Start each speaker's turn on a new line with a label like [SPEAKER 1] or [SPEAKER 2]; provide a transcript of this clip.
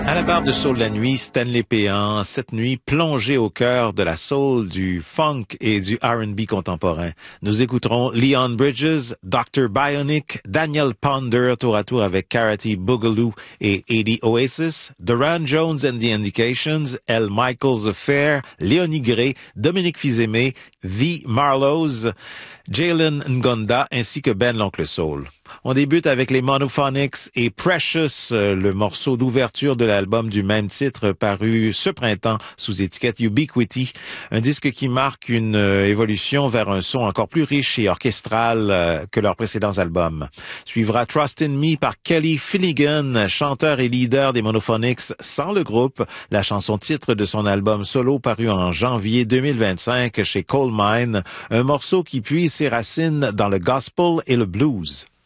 [SPEAKER 1] À la barre de Soul la nuit, Stanley Péan, cette nuit plongée au cœur de la soul, du funk et du R&B contemporain. Nous écouterons Leon Bridges, Dr. Bionic, Daniel Ponder tour à tour avec Karate Boogaloo et Eddie Oasis, Duran Jones and the Indications, L. Michaels Affair, Léonie Gray, Dominique Fils-Aimé, The Marlows, Jalen Ngonda ainsi que Ben l'Oncle Soul. On débute avec les Monophonics et Precious, le morceau d'ouverture de l'album du même titre paru ce printemps sous étiquette Ubiquity, un disque qui marque une évolution vers un son encore plus riche et orchestral que leurs précédents albums. Suivra Trust in Me par Kelly Finnegan, chanteur et leader des Monophonics sans le groupe, la chanson titre de son album solo paru en janvier 2025 chez Coal Mine, un morceau qui puise ses racines dans le gospel et le blues.